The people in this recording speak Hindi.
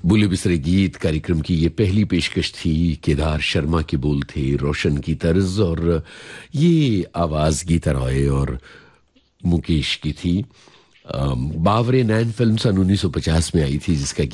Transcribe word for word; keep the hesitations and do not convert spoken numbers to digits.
बोले बिसरे गीत कार्यक्रम की ये पहली पेशकश थी। केदार शर्मा के बोल थे, रोशन की तर्ज और ये आवाज गीता रॉय और मुकेश की थी। अम, बावरे नैन फिल्म सन उन्नीस सौ पचास में आई थी जिसका